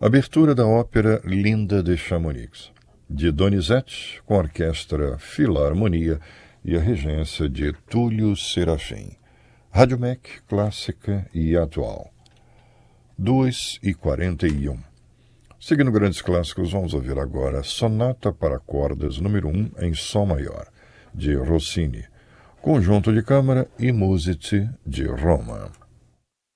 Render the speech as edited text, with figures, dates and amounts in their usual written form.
Abertura da ópera Linda de Chamonix, de Donizete, com a Orquestra Filarmonia e a regência de Túlio Serafim. Rádio MEC, clássica e atual. 2h41. Seguindo grandes clássicos, vamos ouvir agora Sonata para Cordas número 1 em Sol Maior, de Rossini, Conjunto de Câmara e Musici de Roma.